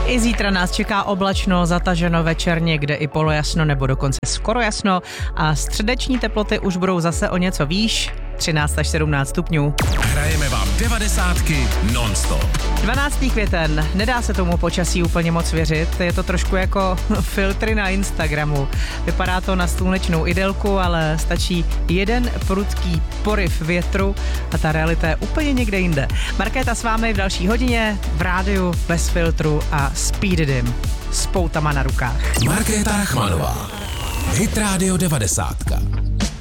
I zítra nás čeká oblačno, zataženo, večer někde i polojasno nebo dokonce skoro jasno a středeční teploty už budou zase o něco výš, 13 až 17 stupňů. Hrajeme vám 90 non-stop. 12. květen, nedá se tomu počasí úplně moc věřit, je to trošku jako filtry na Instagramu. Vypadá to na slunečnou idylku, ale stačí jeden prudký poryv větru a ta realita je úplně někde jinde. Markéta s vámi v další hodině, v rádiu, bez filtru a Speed Dim s poutama na rukách. Markéta Rachmanová, Hit Radio 90.